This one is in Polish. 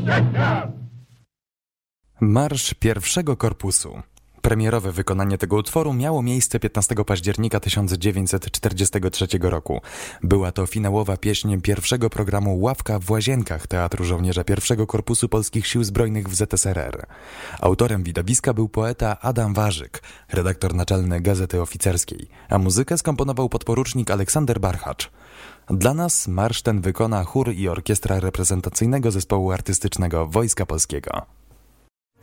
Marsz pierwszego korpusu. Premierowe wykonanie tego utworu miało miejsce 15 października 1943 roku. Była to finałowa pieśń pierwszego programu Ławka w Łazienkach Teatru Żołnierza I Korpusu Polskich Sił Zbrojnych w ZSRR. Autorem widowiska był poeta Adam Warzyk, redaktor naczelny Gazety Oficerskiej, a muzykę skomponował podporucznik Aleksander Barchacz. Dla nas marsz ten wykona chór i orkiestra reprezentacyjnego zespołu artystycznego Wojska Polskiego.